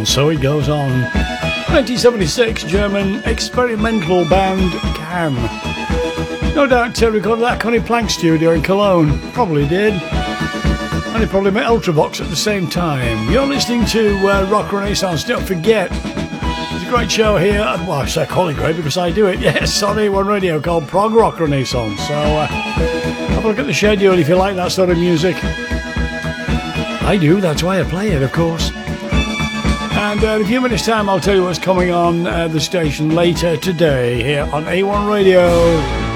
So it goes on. 1976, German experimental band Can. No doubt recorded that Connie Plank studio in Cologne. Probably did. And they probably made Ultravox at the same time. You're listening to Rock Renaissance. Don't forget, there's a great show here. Well, I call it great because I do it. Yes, on A1 Radio called Prog Rock Renaissance. So have a look at the schedule if you like that sort of music. I do, that's why I play it, of course. And in a few minutes' time, I'll tell you what's coming on the station later today here on A1 Radio.